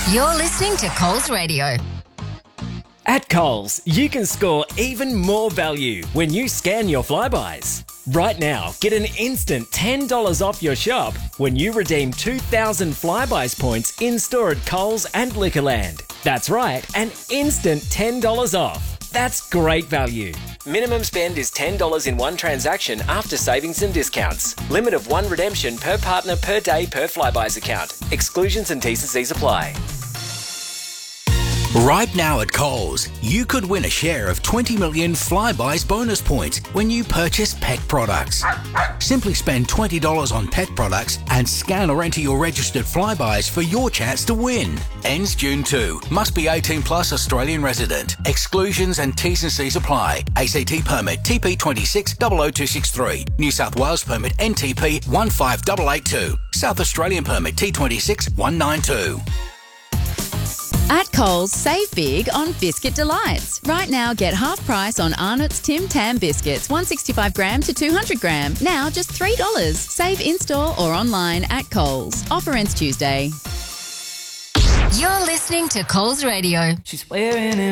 You're listening to Coles Radio. At Coles, you can score even more value when you scan your Flybuys. Right now, get an instant $10 off your shop when you redeem 2,000 Flybuys points in-store at Coles and Liquorland. That's right, an instant $10 off. That's great value. Minimum spend is $10 in one transaction after savings and discounts. Limit of one redemption per partner per day per Flybuys account. Exclusions and T's and C's apply. Right now at Coles, you could win a share of 20 million Flybuys bonus points when you purchase pet products. Simply spend $20 on pet products and scan or enter your registered Flybuys for your chance to win. Ends June 2. Must be 18 plus Australian resident. Exclusions and T's and C's apply. ACT permit TP26 00263. New South Wales permit NTP 15882. South Australian permit T26 192. At Coles, save big on Biscuit Delights. Right now, get half price on Arnott's Tim Tam biscuits, 165 gram to 200 gram. Now just $3. Save in-store or online at Coles. Offer ends Tuesday. You're listening to Coles Radio. She's wearing it.